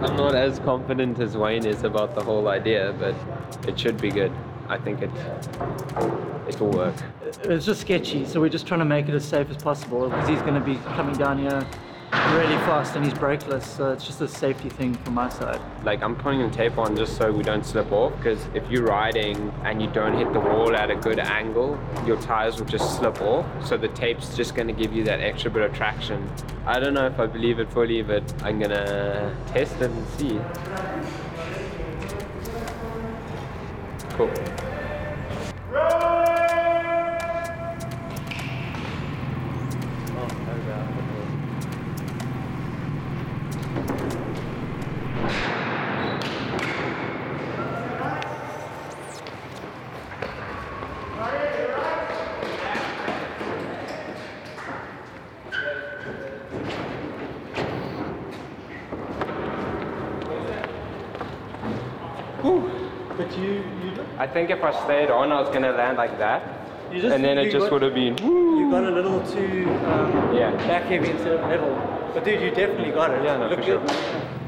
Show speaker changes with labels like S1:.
S1: I'm not as confident as Wayne is about the whole idea, but it should be good. I think it'll work.
S2: It's just sketchy, so we're just trying to make it as safe as possible because he's going to be coming down here really fast and he's brakeless, so it's just a safety thing from my side.
S1: Like, I'm putting the tape on just so we don't slip off, because if you're riding and you don't hit the wall at a good angle, your tires will just slip off, so the tape's just going to give you that extra bit of traction. I don't know if I believe it fully, but I'm gonna test it and see. Cool.
S2: But you
S1: I think if I stayed on, I was gonna land like that,
S2: You just,
S1: and then it just would have been.
S2: You got a little too
S1: Yeah.
S2: back heavy instead of level. But dude, you definitely got it.
S1: Yeah, no,
S2: Look
S1: for sure.
S2: good.